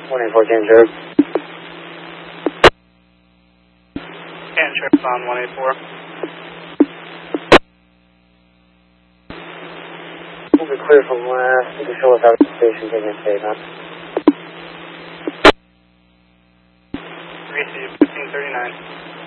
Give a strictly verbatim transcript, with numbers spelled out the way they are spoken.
one eight four can trip. Can trip on one eight four. We'll be clear from last. You can show us out of the station, taking a statement. Receive fifteen thirty-nine.